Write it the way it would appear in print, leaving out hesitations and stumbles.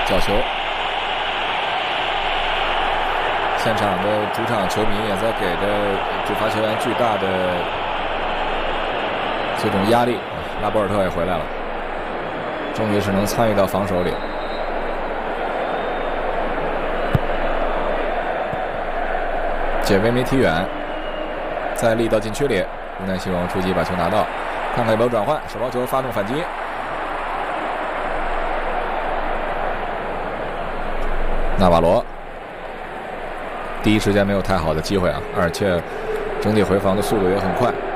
角球。现场的主场球迷也在给着主罚球员巨大的这种压力。拉波尔特也回来了，终于是能参与到防守里。解围没踢远，再力到禁区里，无奈西王出击把球拿到，看看有没有转换，手抛球发动反击。纳瓦罗第一时间没有太好的机会啊，而且整体回防的速度也很快。